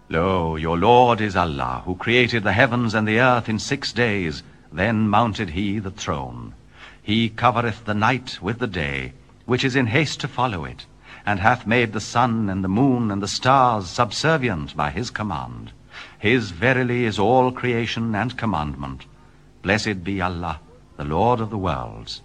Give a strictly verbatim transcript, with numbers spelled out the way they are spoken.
Lo, your Lord is Allah, who created the heavens and the earth in six days, then mounted he the throne. He covereth the night with the day, which is in haste to follow it, and hath made the sun and the moon and the stars subservient by his command. His verily is all creation and commandment. Blessed be Allah, the Lord of the worlds.